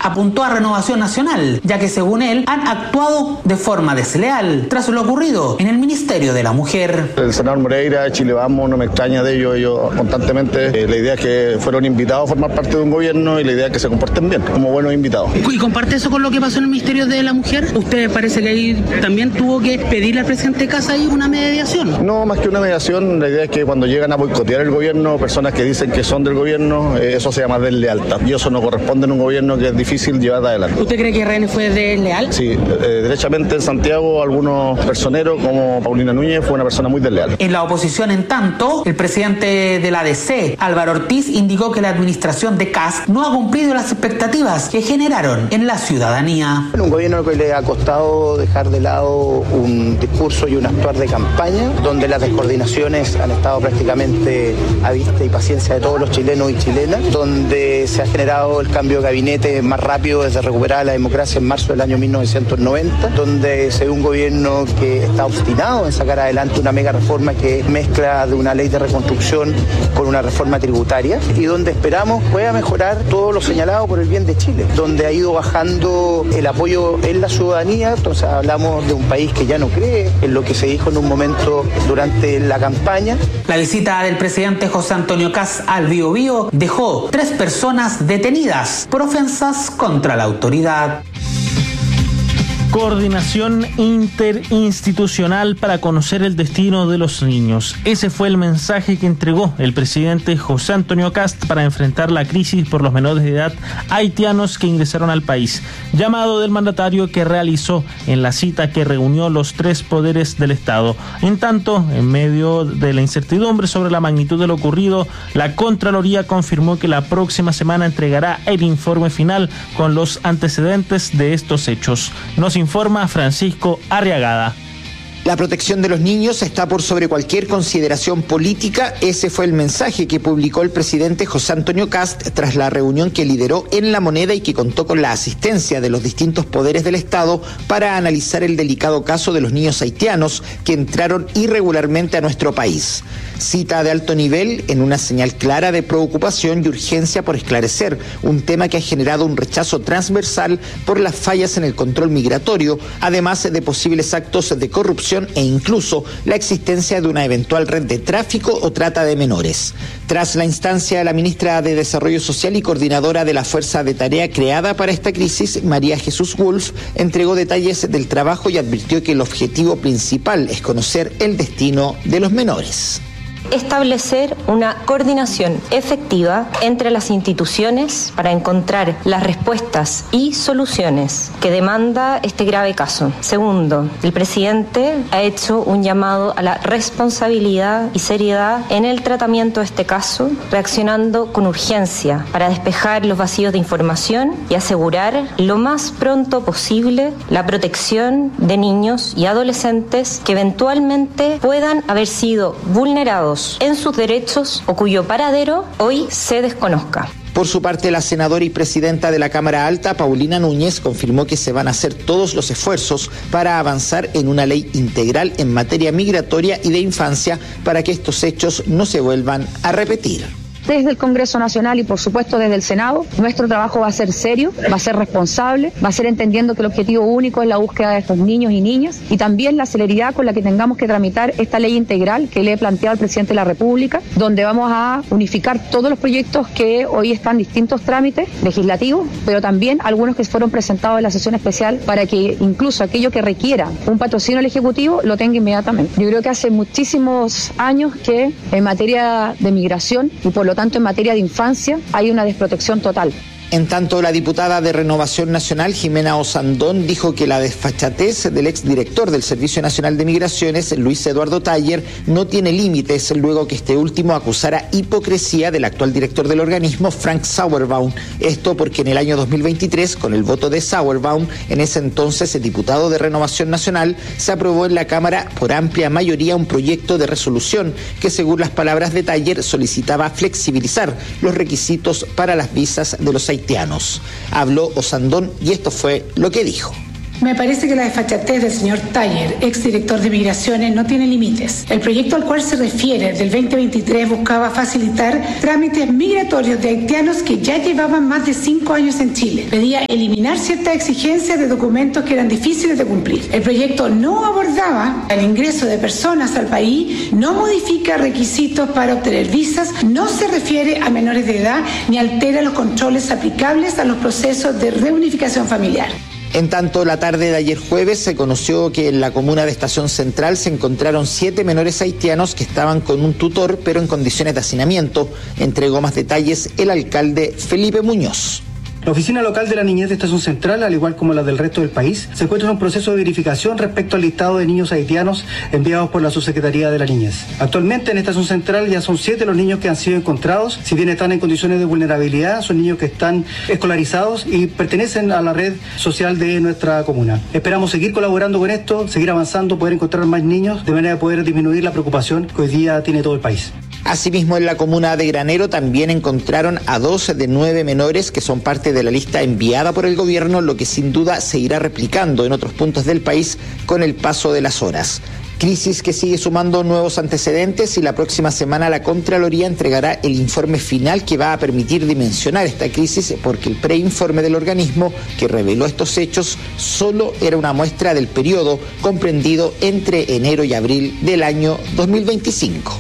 apuntó a Renovación Nacional, ya que según él han actuado de forma desleal tras lo ocurrido en el Ministerio de la Mujer. El senador Moreira, Chile Vamos, no me extraña de ellos constantemente. La idea es que fueron invitados a formar parte de un gobierno y la idea es que se comporten bien, como buenos invitados. ¿Y comparte eso con lo que pasó en el Ministerio de la Mujer? ¿Usted parece que ahí también tuvo que pedirle al presidente Kast ahí una mediación? No, más que una mediación, la idea es que cuando llegan a boicotear el gobierno, personas que dicen que son del gobierno, eso se llama deslealtad. Y eso no corresponde en un gobierno que es difícil llevar adelante. ¿Usted cree que RN fue desleal? Sí, derechamente en Santiago algunos personeros como Paulina Núñez fue una persona muy desleal. En la oposición, en tanto, el presidente de la ADC, Álvaro Ortiz, indicó que la administración de Kast no ha cumplido las expectativas que generaron en la ciudadanía. Un gobierno que le ha costado dejar de lado un discurso y un actuar de campaña, donde las descoordinaciones han estado prácticamente a vista y paciencia de todos los chilenos y chilenas, donde se ha generado el cambio de gabinete más rápido desde recuperar la democracia en marzo del año 1990, donde se ve un gobierno que está obstinado en sacar adelante una mega reforma que mezcla de una ley de reconstrucción con una reforma tributaria y donde esperamos pueda mejorar todo lo señalado por el bien de Chile, donde ha ido bajando el apoyo en la ciudadanía. Entonces hablamos de un país que ya no cree en lo que se dijo en un momento durante la campaña. La visita del presidente José Antonio Kast al Biobío dejó 3 personas detenidas por ofensas contra la autoridad. Coordinación interinstitucional para conocer el destino de los niños. Ese fue el mensaje que entregó el presidente José Antonio Kast para enfrentar la crisis por los menores de edad haitianos que ingresaron al país. Llamado del mandatario que realizó en la cita que reunió los 3 poderes del Estado. En tanto, en medio de la incertidumbre sobre la magnitud de lo ocurrido, la Contraloría confirmó que la próxima semana entregará el informe final con los antecedentes de estos hechos. Nos informa Francisco Arriagada. La protección de los niños está por sobre cualquier consideración política. Ese fue el mensaje que publicó el presidente José Antonio Kast tras la reunión que lideró en La Moneda y que contó con la asistencia de los distintos poderes del Estado para analizar el delicado caso de los niños haitianos que entraron irregularmente a nuestro país. Cita de alto nivel en una señal clara de preocupación y urgencia por esclarecer un tema que ha generado un rechazo transversal por las fallas en el control migratorio, además de posibles actos de corrupción e incluso la existencia de una eventual red de tráfico o trata de menores. Tras la instancia, la ministra de Desarrollo Social y coordinadora de la Fuerza de Tarea creada para esta crisis, María Jesús Wolf, entregó detalles del trabajo y advirtió que el objetivo principal es conocer el destino de los menores. Establecer una coordinación efectiva entre las instituciones para encontrar las respuestas y soluciones que demanda este grave caso. Segundo, el presidente ha hecho un llamado a la responsabilidad y seriedad en el tratamiento de este caso, reaccionando con urgencia para despejar los vacíos de información y asegurar lo más pronto posible la protección de niños y adolescentes que eventualmente puedan haber sido vulnerados en sus derechos o cuyo paradero hoy se desconozca. Por su parte, la senadora y presidenta de la Cámara Alta, Paulina Núñez, confirmó que se van a hacer todos los esfuerzos para avanzar en una ley integral en materia migratoria y de infancia para que estos hechos no se vuelvan a repetir. Desde el Congreso Nacional y por supuesto desde el Senado, nuestro trabajo va a ser serio, va a ser responsable, va a ser entendiendo que el objetivo único es la búsqueda de estos niños y niñas y también la celeridad con la que tengamos que tramitar esta ley integral que le he planteado al presidente de la República, donde vamos a unificar todos los proyectos que hoy están en distintos trámites legislativos, pero también algunos que fueron presentados en la sesión especial para que incluso aquello que requiera un patrocinio del Ejecutivo lo tenga inmediatamente. Yo creo que hace muchísimos años que en materia de migración y por lo tanto en materia de infancia hay una desprotección total. En tanto, la diputada de Renovación Nacional, Jimena Osandón, dijo que la desfachatez del exdirector del Servicio Nacional de Migraciones, Luis Eduardo Taller, no tiene límites luego que este último acusara hipocresía del actual director del organismo, Frank Sauerbaum. Esto porque en el año 2023, con el voto de Sauerbaum, en ese entonces el diputado de Renovación Nacional, se aprobó en la Cámara por amplia mayoría un proyecto de resolución que, según las palabras de Taller, solicitaba flexibilizar los requisitos para las visas de los haitianos. Habló Osandón y esto fue lo que dijo. Me parece que la desfachatez del señor Taller, exdirector de Migraciones, no tiene límites. El proyecto al cual se refiere, del 2023, buscaba facilitar trámites migratorios de haitianos que ya llevaban más de 5 años en Chile. Pedía eliminar ciertas exigencias de documentos que eran difíciles de cumplir. El proyecto no abordaba el ingreso de personas al país, no modifica requisitos para obtener visas, no se refiere a menores de edad ni altera los controles aplicables a los procesos de reunificación familiar. En tanto, la tarde de ayer jueves se conoció que en la comuna de Estación Central se encontraron 7 menores haitianos que estaban con un tutor, pero en condiciones de hacinamiento. Entregó más detalles el alcalde Felipe Muñoz. La Oficina Local de la Niñez de Estación Central, al igual como la del resto del país, se encuentra en un proceso de verificación respecto al listado de niños haitianos enviados por la Subsecretaría de la Niñez. Actualmente en Estación Central ya son 7 los niños que han sido encontrados. Si bien están en condiciones de vulnerabilidad, son niños que están escolarizados y pertenecen a la red social de nuestra comuna. Esperamos seguir colaborando con esto, seguir avanzando, poder encontrar más niños, de manera de poder disminuir la preocupación que hoy día tiene todo el país. Asimismo, en la comuna de Granero también encontraron a 2 de 9 menores que son parte de la lista enviada por el gobierno, lo que sin duda se irá replicando en otros puntos del país con el paso de las horas. Crisis que sigue sumando nuevos antecedentes y la próxima semana la Contraloría entregará el informe final que va a permitir dimensionar esta crisis, porque el preinforme del organismo que reveló estos hechos solo era una muestra del periodo comprendido entre enero y abril del año 2025.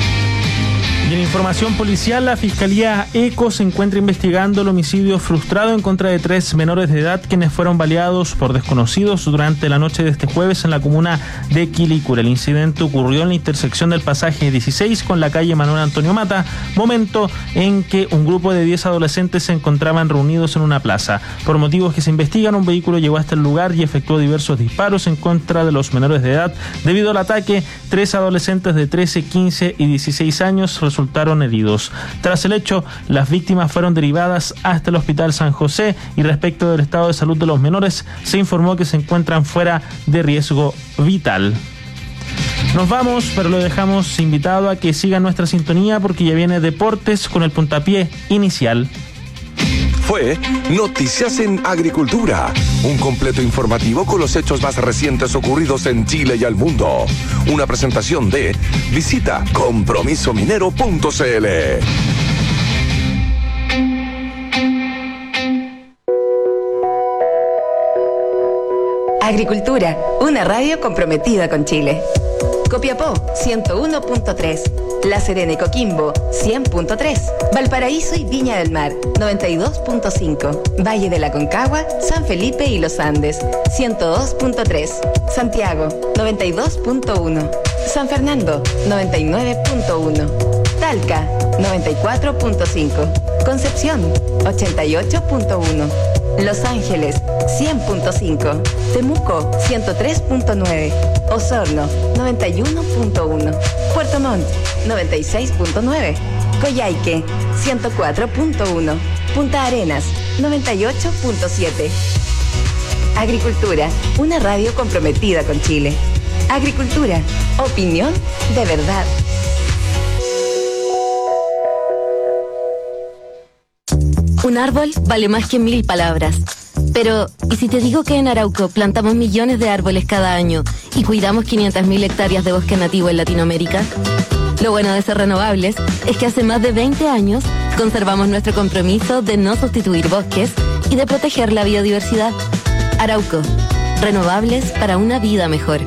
Y en información policial, la Fiscalía ECO se encuentra investigando el homicidio frustrado en contra de 3 menores de edad quienes fueron baleados por desconocidos durante la noche de este jueves en la comuna de Quilicura. El incidente ocurrió en la intersección del pasaje 16 con la calle Manuel Antonio Mata, momento en que un grupo de 10 adolescentes se encontraban reunidos en una plaza. Por motivos que se investigan, un vehículo llegó hasta el lugar y efectuó diversos disparos en contra de los menores de edad. Debido al ataque, 3 adolescentes de 13, 15 y 16 años resultaron heridos. Tras el hecho, las víctimas fueron derivadas hasta el Hospital San José y respecto del estado de salud de los menores, se informó que se encuentran fuera de riesgo vital. Nos vamos, pero lo dejamos invitado a que siga nuestra sintonía porque ya viene Deportes con el puntapié inicial. Fue Noticias en Agricultura, un completo informativo con los hechos más recientes ocurridos en Chile y al mundo. Una presentación de visita compromisominero.cl. Agricultura, una radio comprometida con Chile. Copiapó, 101.3. La Serena y Coquimbo, 100.3. Valparaíso y Viña del Mar, 92.5. Valle de la Concagua, San Felipe y Los Andes, 102.3. Santiago, 92.1. San Fernando, 99.1. Talca, 94.5. Concepción, 88.1. Los Ángeles, 100.5. Temuco, 103.9. Osorno, 91.1. Puerto Montt, 96.9. Coyhaique, 104.1. Punta Arenas, 98.7. Agricultura, una radio comprometida con Chile. Agricultura, opinión de verdad. Un árbol vale más que 1000 palabras. Pero, ¿y si te digo que en Arauco plantamos millones de árboles cada año y cuidamos 500.000 hectáreas de bosque nativo en Latinoamérica? Lo bueno de ser renovables es que hace más de 20 años conservamos nuestro compromiso de no sustituir bosques y de proteger la biodiversidad. Arauco, renovables para una vida mejor.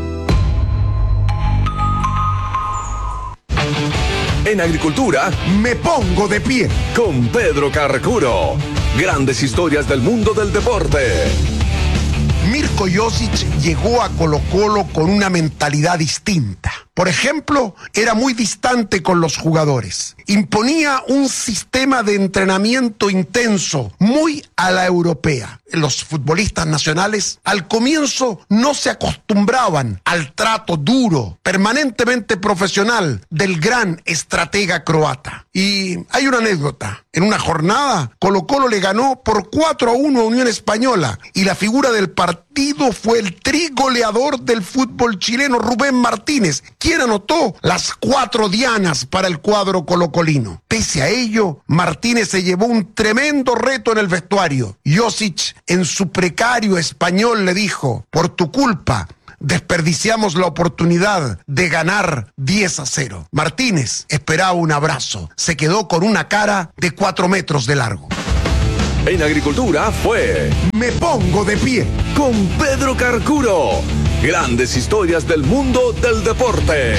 En Agricultura, me pongo de pie con Pedro Carcuro. Grandes historias del mundo del deporte. Mirko Josic llegó a Colo-Colo con una mentalidad distinta. Por ejemplo, era muy distante con los jugadores. Imponía un sistema de entrenamiento intenso, muy a la europea. Los futbolistas nacionales al comienzo no se acostumbraban al trato duro, permanentemente profesional del gran estratega croata. Y hay una anécdota. En una jornada, Colo-Colo le ganó por 4-1 a Unión Española y la figura del partido partido fue el trigoleador del fútbol chileno, Rubén Martínez, quien anotó las 4 dianas para el cuadro colocolino. Pese a ello, Martínez se llevó un tremendo reto en el vestuario. Josic, en su precario español, le dijo: por tu culpa desperdiciamos la oportunidad de ganar 10-0. Martínez esperaba un abrazo. Se quedó con una cara de 4 metros de largo. En Agricultura fue Me pongo de pie con Pedro Carcuro. Grandes historias del mundo del deporte.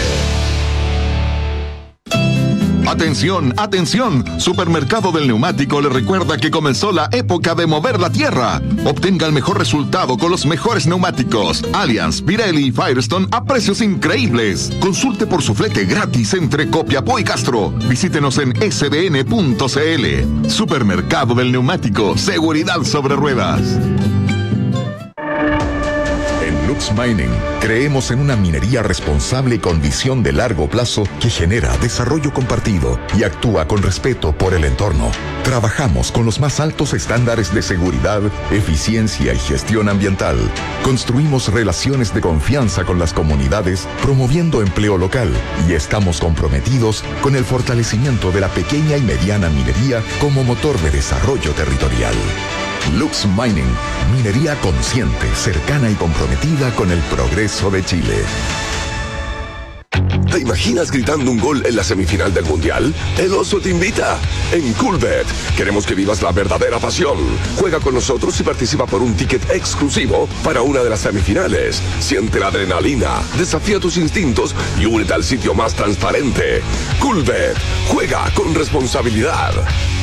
Atención, atención, Supermercado del Neumático le recuerda que comenzó la época de mover la tierra. Obtenga el mejor resultado con los mejores neumáticos Allianz, Pirelli y Firestone a precios increíbles. Consulte por su flete gratis entre Copiapó y Castro. Visítenos en sdn.cl. Supermercado del Neumático, seguridad sobre ruedas. Lux Mining, creemos en una minería responsable con visión de largo plazo que genera desarrollo compartido y actúa con respeto por el entorno. Trabajamos con los más altos estándares de seguridad, eficiencia y gestión ambiental. Construimos relaciones de confianza con las comunidades, promoviendo empleo local, y estamos comprometidos con el fortalecimiento de la pequeña y mediana minería como motor de desarrollo territorial. Lux Mining, minería consciente, cercana y comprometida con el progreso de Chile. ¿Te imaginas gritando un gol en la semifinal del Mundial? El Oso te invita. En Coolbet queremos que vivas la verdadera pasión. Juega con nosotros y participa por un ticket exclusivo para una de las semifinales. Siente la adrenalina, desafía tus instintos y únete al sitio más transparente. Coolbet, juega con responsabilidad.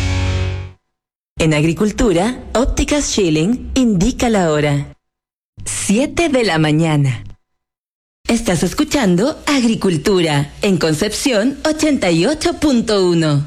En Agricultura, Ópticas Schilling indica la hora. 7 de la mañana. Estás escuchando Agricultura en Concepción 88.1.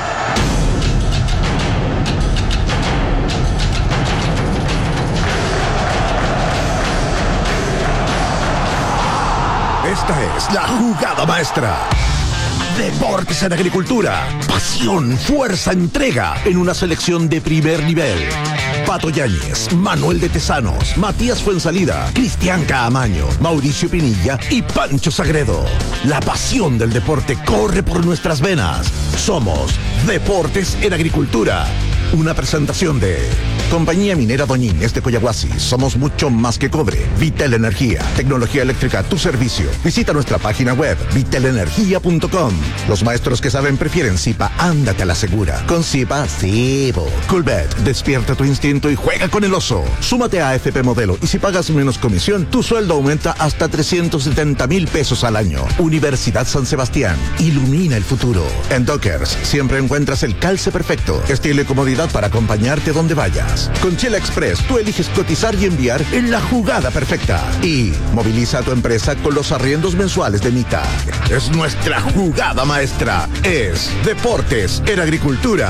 Esta es la jugada maestra. Deportes en Agricultura. Pasión, fuerza, entrega en una selección de primer nivel. Pato Yáñez, Manuel de Tesanos, Matías Fuensalida, Cristian Caamaño, Mauricio Pinilla y Pancho Sagredo. La pasión del deporte corre por nuestras venas. Somos Deportes en Agricultura. Una presentación de Compañía Minera Doñínez de Coyahuasi. Somos mucho más que cobre. Vitel Energía, tecnología eléctrica a tu servicio. Visita nuestra página web vitelenergia.com. Los maestros que saben prefieren Zipa. Ándate a la segura. Con Zipa, Zipo. Coolbet, despierta tu instinto y juega con el oso. Súmate a AFP Modelo y si pagas menos comisión, tu sueldo aumenta hasta 370,000 pesos al año. Universidad San Sebastián, ilumina el futuro. En Dockers siempre encuentras el calce perfecto, estilo y comodidad para acompañarte donde vayas. Con Chile Express, tú eliges cotizar y enviar en la jugada perfecta. Y moviliza a tu empresa con los arriendos mensuales de mitad. Es nuestra jugada maestra. Es Deportes en Agricultura.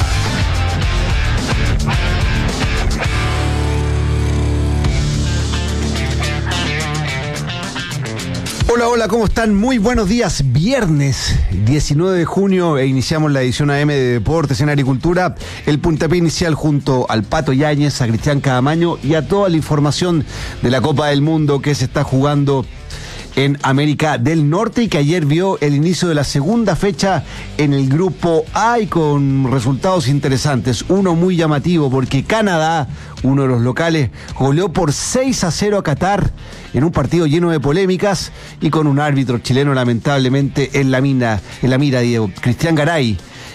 Hola, hola, ¿cómo están? Muy buenos días. Viernes 19 de junio iniciamos la edición AM de Deportes en Agricultura. El puntapié inicial junto al Pato Yáñez, a Cristian Caamaño y a toda la información de la Copa del Mundo que se está jugando en América del Norte y que ayer vio el inicio de la segunda fecha en el grupo A y con resultados interesantes. Uno muy llamativo porque Canadá, uno de los locales, goleó por 6-0 a Qatar en un partido lleno de polémicas y con un árbitro chileno lamentablemente en la mira, Diego. Cristian Garay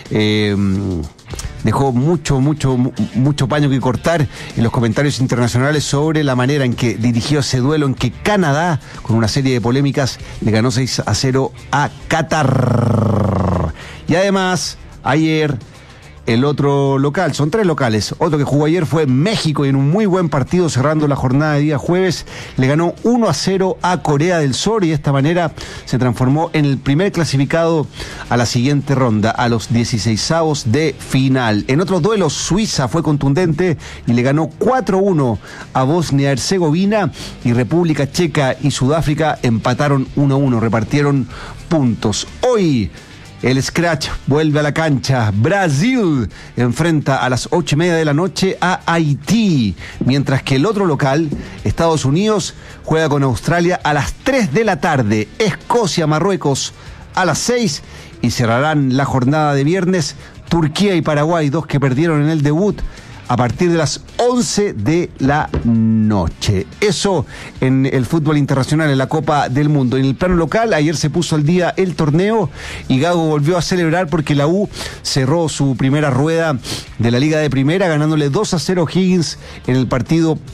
dejó mucho paño que cortar en los comentarios internacionales sobre la manera en que dirigió ese duelo en que Canadá, con una serie de polémicas, le ganó 6-0 a Qatar. Y además, ayer, el otro local, son 3 locales, otro que jugó ayer fue México y en un muy buen partido cerrando la jornada de día jueves, le ganó 1-0 a Corea del Sur y de esta manera se transformó en el primer clasificado a la siguiente ronda, a los 16avos de final. En otros duelos, Suiza fue contundente y le ganó 4-1 a Bosnia-Herzegovina y República Checa y Sudáfrica empataron 1-1, repartieron puntos. Hoy, El Scratch vuelve a la cancha. Brasil enfrenta a las 8:30 de la noche a Haití, mientras que el otro local, Estados Unidos, juega con Australia a las 3 de la tarde. Escocia, Marruecos a las 6 y cerrarán la jornada de viernes Turquía y Paraguay, 2 que perdieron en el debut, a partir de las 11 de la noche. Eso en el fútbol internacional, en la Copa del Mundo. En el plano local, ayer se puso al día el torneo y Gago volvió a celebrar porque la U cerró su primera rueda de la Liga de Primera, ganándole 2-0 a Higgins en el partido